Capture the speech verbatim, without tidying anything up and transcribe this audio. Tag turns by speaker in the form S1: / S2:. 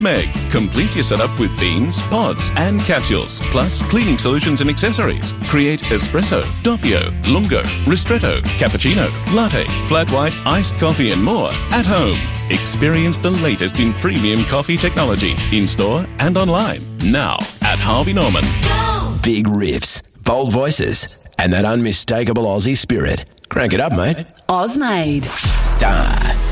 S1: Meg. Complete your setup with beans, pods and capsules, plus cleaning solutions and accessories. Create espresso, doppio, lungo, ristretto, cappuccino, latte, flat white, iced coffee and more at home. Experience the latest in premium coffee technology in-store and online. Now at Harvey Norman.
S2: Go! Big riffs, bold voices and that unmistakable Aussie spirit. Crank it up, mate.
S3: Ozmade.
S2: Star.